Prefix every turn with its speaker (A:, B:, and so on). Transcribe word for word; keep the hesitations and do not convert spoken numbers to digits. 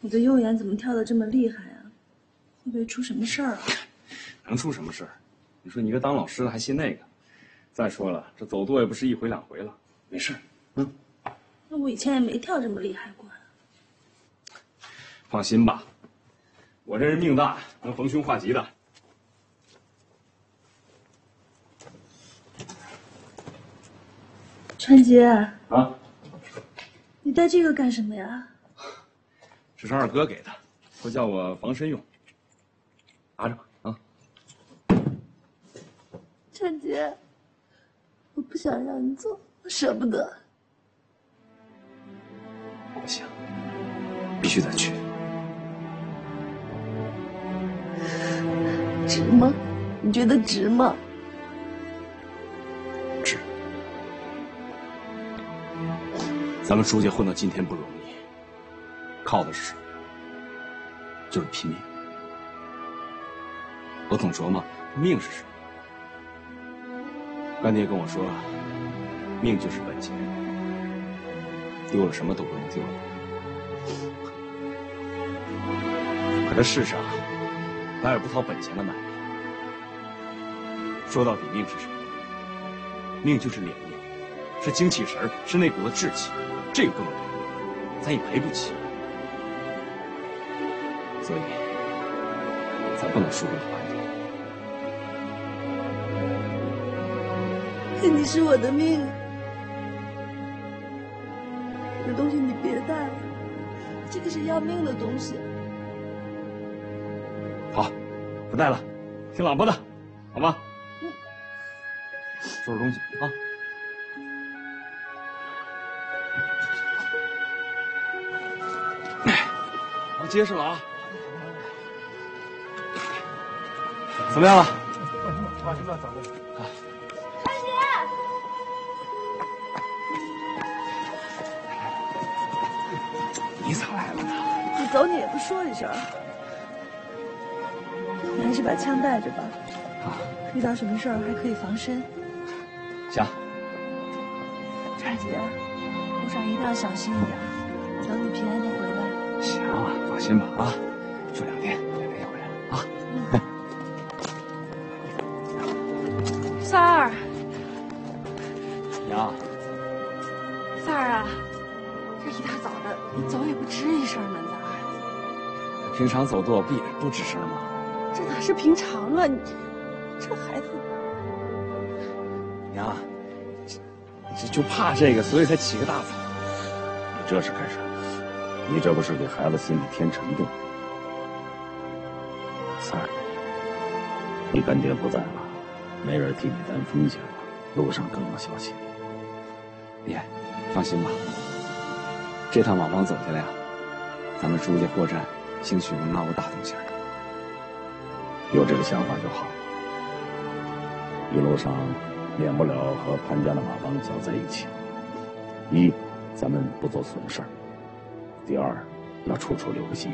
A: 你的右眼怎么跳得这么厉害啊？会不会出什么事儿啊？
B: 能出什么事儿？你说你一个当老师的还信那个？再说了，这走舵也不是一回两回了，没事。嗯。
A: 那我以前也没跳这么厉害过。
B: 放心吧，我这人命大，能逢凶化吉的。
A: 川杰
B: 啊，
A: 你带这个干什么呀？
B: 这是二哥给的，说叫我防身用。拿着吧，啊。
A: 川杰，我不想让你走，我舍不得。
B: 不行，必须得去。
A: 值吗？你觉得值吗？
B: 值。咱们朱家混到今天不容易，靠的是什么？就是拼命。我总琢磨命是什么。干爹跟我说，命就是本钱，丢了什么都不用丢了。可这世上哪有不掏本钱的买卖？说到底，命是什么？命就是脸面，是精气神，是那股子志气，这个不能赔，咱也赔不起。所以，咱不能输给盘子。
A: 可你是我的命，有的东西你别带了，这个是要命的东西。
B: 好，不带了，听老婆的，好吗？
A: 嗯。
B: 收拾东西啊。好，结实了啊。怎么样了？
C: 放心吧，走吧。
B: 啊。
A: 川姐，
B: 你咋来了呢？
A: 你走你也不说一声。你还是把枪带着吧，
B: 啊，
A: 遇到什么事儿还可以防身。
B: 行。
A: 川姐，路上一定要小心一点，等你平安的回来。
B: 行了，放心吧啊，住两天，两天就回来啊。嗯。
A: 三儿，
B: 娘，
A: 三儿啊，这一大早的，你走也不吱一声呢，三儿。
B: 平常走舵不也不吱声吗？
A: 这哪是平常啊！你这孩子，
B: 娘，这这就怕这个，所以才起个大早。
C: 你这是干什么？你这不是给孩子心里添沉重？三儿，你干爹不在了，没人替你担风险了，路上更要小心。
B: 爹，放心吧，这趟往往走下来呀，咱们朱家货站兴许能闹个大动静。
C: 有这个想法就好。一路上免不了和潘家的马帮搅在一起。一，咱们不做损事儿；第二，要处处留个心眼。